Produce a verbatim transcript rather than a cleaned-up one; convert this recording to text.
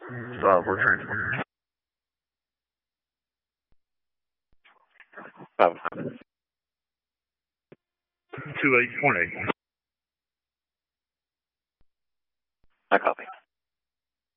Uh, we're transferring. Five. Two eight point eight.